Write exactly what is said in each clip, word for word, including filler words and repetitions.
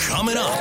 coming up.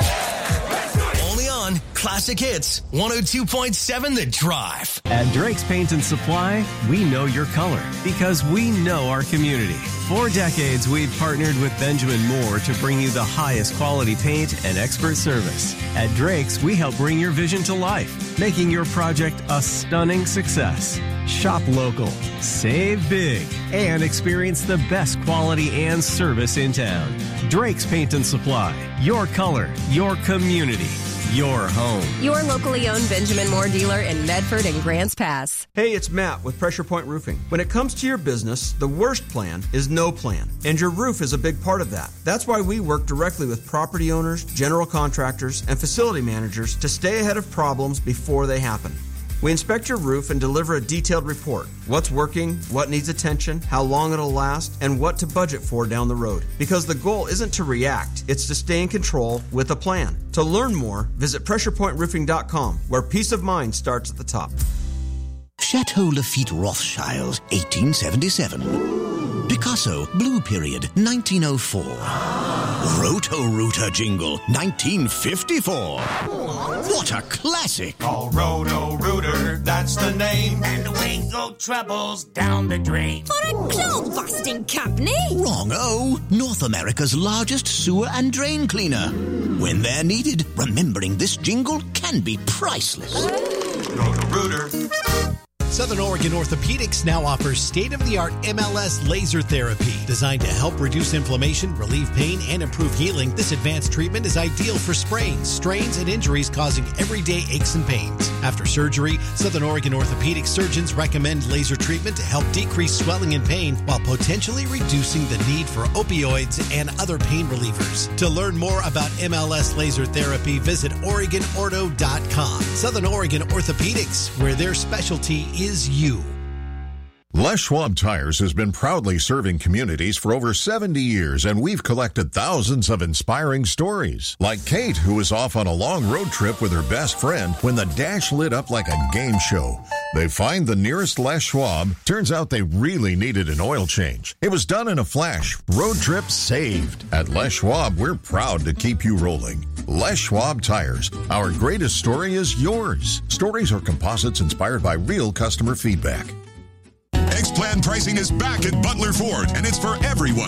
Only on Classic Hits one oh two point seven The Drive. At Drake's Paint and Supply, we know your color because we know our community. For decades, we've partnered with Benjamin Moore to bring you the highest quality paint and expert service. At Drake's, we help bring your vision to life, making your project a stunning success. Shop local, save big, and experience the best quality and service in town. Drake's Paint and Supply. Your color, your community, your home. Your locally owned Benjamin Moore dealer in Medford and Grants Pass. Hey, it's Matt with Pressure Point Roofing. When it comes to your business, the worst plan is no plan, and your roof is a big part of that. That's why we work directly with property owners, general contractors, and facility managers to stay ahead of problems before they happen. We inspect your roof and deliver a detailed report. What's working, what needs attention, how long it'll last, and what to budget for down the road. Because the goal isn't to react, it's to stay in control with a plan. To learn more, visit pressure point roofing dot com, where peace of mind starts at the top. Chateau Lafite Rothschild, eighteen seventy-seven. Picasso, Blue Period, nineteen oh four. Roto-Rooter Jingle, nineteen fifty-four. What a classic! Call Roto-Rooter, that's the name. And away go troubles down the drain. For a clog-busting company? Wrong-o! North America's largest sewer and drain cleaner. When they're needed, remembering this jingle can be priceless. Roto-Rooter. Southern Oregon Orthopedics now offers state-of-the-art M L S laser therapy designed to help reduce inflammation, relieve pain, and improve healing. This advanced treatment is ideal for sprains, strains, and injuries causing everyday aches and pains. After surgery, Southern Oregon Orthopedic surgeons recommend laser treatment to help decrease swelling and pain while potentially reducing the need for opioids and other pain relievers. To learn more about M L S laser therapy, visit Oregon Ortho dot com. Southern Oregon Orthopedics, where their specialty is is you. Les Schwab Tires has been proudly serving communities for over seventy years, and we've collected thousands of inspiring stories. Like Kate, who was off on a long road trip with her best friend when the dash lit up like a game show. They find the nearest Les Schwab. Turns out they really needed an oil change. It was done in a flash. Road trip saved. At Les Schwab, we're proud to keep you rolling. Les Schwab Tires. Our greatest story is yours. Stories are composites inspired by real customer feedback. X-Plan pricing is back at Butler Ford, and it's for everyone.